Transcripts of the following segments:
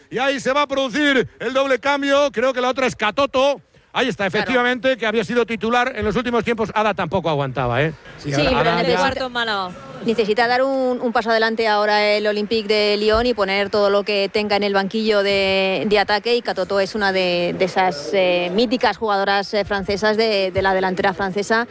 y ahí se va a producir el doble cambio. Creo que la otra es Katoto. Ahí está, efectivamente, claro, que había sido titular en los últimos tiempos. Ada tampoco aguantaba, ¿eh? Sí, pero en el cuarto malo. Necesita dar un paso adelante ahora el Olympique de Lyon y poner todo lo que tenga en el banquillo de ataque, y Katoto es una de esas míticas jugadoras francesas de la delantera francesa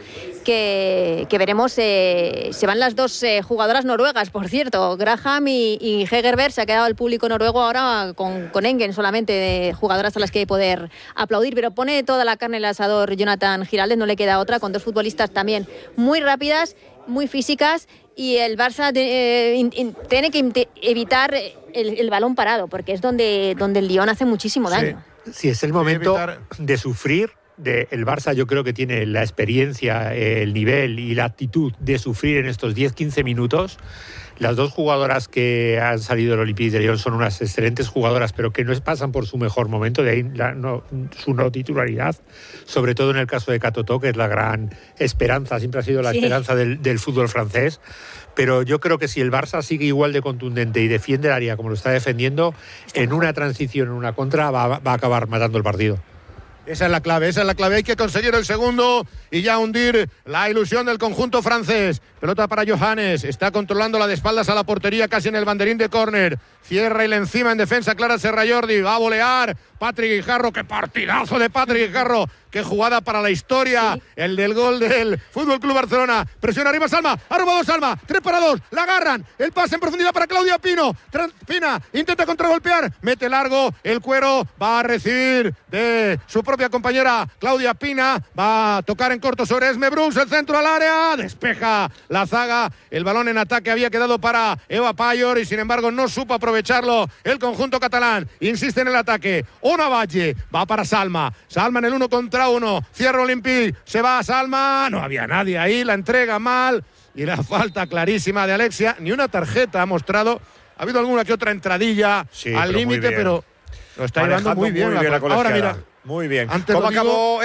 que veremos. Se van las dos jugadoras noruegas, por cierto, Graham y Hegerberg. Se ha quedado el público noruego ahora con Engen solamente, de jugadoras a las que poder aplaudir, pero pone toda la carne en el asador Jonathan Giraldez, no le queda otra, con dos futbolistas también muy rápidas, muy físicas, y el Barça tiene que evitar el balón parado, porque es donde el Lyon hace muchísimo daño. Sí, es el momento de sufrir. El Barça yo creo que tiene la experiencia, el nivel y la actitud de sufrir en estos 10-15 minutos. Las dos jugadoras que han salido del Olympique de Lyon son unas excelentes jugadoras, pero que no pasan por su mejor momento, de ahí su no titularidad, sobre todo en el caso de Katoto, que es la gran esperanza, siempre ha sido la esperanza del fútbol francés. Pero yo creo que si el Barça sigue igual de contundente y defiende el área como lo está defendiendo, en una transición, en una contra, va a acabar matando el partido. Esa es la clave. Hay que conseguir el segundo y ya hundir la ilusión del conjunto francés. Pelota para Johannes, está controlando la de espaldas a la portería, casi en el banderín de córner. Cierra y le encima en defensa Clara Serrajordi, va a volear Patrick Guijarro. ¡Qué partidazo de Patrick Guijarro! ¡Qué jugada para la historia! Sí. El del gol del Fútbol Club Barcelona. Presiona arriba Salma, ha robado Salma, 3-2, la agarran, el pase en profundidad para Claudia Pino. Pina intenta contragolpear, mete largo, el Cuero va a recibir de su propia compañera Claudia Pina, va a tocar en corto sobre Esme Brooks, el centro al área, despeja la zaga, el balón en ataque había quedado para Eva Payor y sin embargo no supo aprovecharlo el conjunto catalán. Insiste en el ataque, Ona Valle, va para Salma en el 1 contra 1, cierra Olympique, se va a Salma, no había nadie ahí, la entrega mal y la falta clarísima de Alexia. Ni una tarjeta ha mostrado, ha habido alguna que otra entradilla al límite, pero lo está llevando muy bien la ahora mira, muy bien. ¿Cómo acabó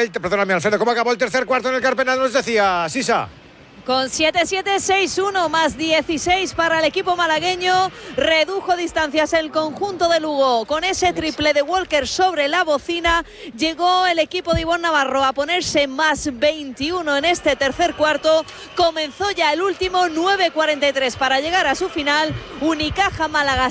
el tercer cuarto en el Carpena? Nos decía Sisa. Con 7-7, 6-1 más 16 para el equipo malagueño. Redujo distancias el conjunto de Lugo. Con ese triple de Walker sobre la bocina, llegó el equipo de Ivonne Navarro a ponerse más 21 en este tercer cuarto. Comenzó ya el último, 9:43 para llegar a su final. Unicaja Málaga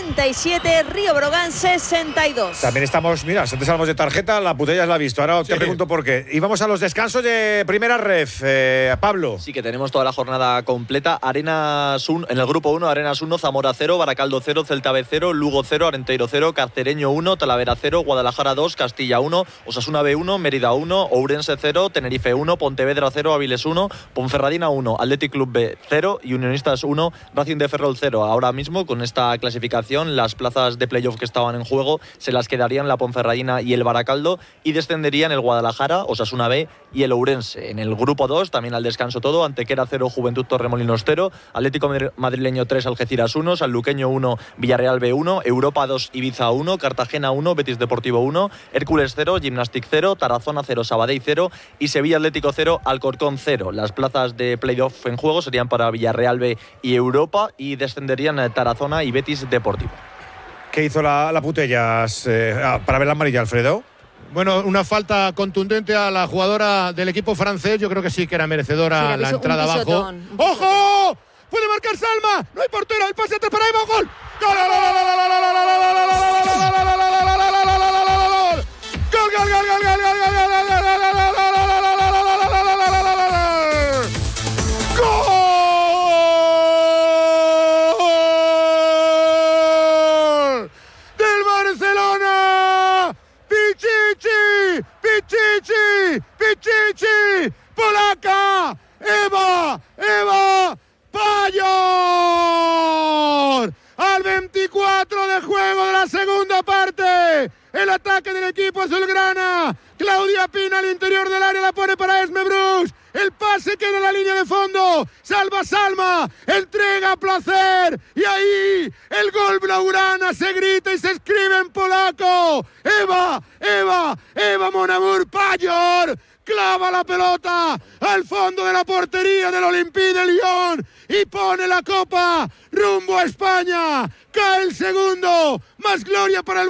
77, Río Brogan 62. También estamos, mira, antes hablamos de tarjeta, la Putellas la ha visto. Ahora te pregunto por qué. Y vamos a los descansos de primera ref. Pablo. Sí, que tenemos toda la jornada completa. Arenas 1, en el grupo 1, Arenas 1, Zamora 0, Baracaldo 0, Celta B 0, Lugo 0, Arenteiro 0, Carcereño 1, Talavera 0, Guadalajara 2, Castilla 1, Osasuna B 1, Mérida 1, Ourense 0, Tenerife 1, Pontevedra 0, Avilés 1, Ponferradina 1, Athletic Club B 0 y Unionistas 1, Racing de Ferrol 0. Ahora mismo, con esta clasificación, las plazas de playoff que estaban en juego se las quedarían la Ponferradina y el Baracaldo, y descenderían el Guadalajara, Osasuna B y el Ourense. En el grupo 2, también al descanso todo, Antequera 0, Juventud Torremolinos 0, Atlético Madrileño 3, Algeciras 1, Sanluqueño 1, Villarreal B 1, Europa 2, Ibiza 1, Cartagena 1, Betis Deportivo 1, Hércules 0, Gimnastic 0, Tarazona 0, Sabadell 0 y Sevilla Atlético 0, Alcorcón 0. Las plazas de playoff en juego serían para Villarreal B y Europa, y descenderían Tarazona y Betis Deportivo. ¿Qué hizo la Putellas para ver la amarilla, Alfredo? Bueno, una falta contundente a la jugadora del equipo francés. Yo creo que sí que era merecedora la entrada abajo. ¡Ojo! ¡Puede marcar Salma! ¡No hay portero! ¡El pase atrás para Eva! ¡Gol! ¡Gol! Pichichi, polaca, Eva Payor. Al 24 de juego de la segunda parte, el ataque del equipo azulgrana. Claudia Pina al interior del área, la pone para Esme Brooks. El pase queda en la línea de fondo. Salva Salma, entrega a Placer. Y ahí el gol blaugrana se grita y se escribe en polaco. Eva Monamur Payor clava la pelota al fondo de la portería del Olympique de Lyon y pone la copa rumbo a España. Cae el segundo. Más gloria para el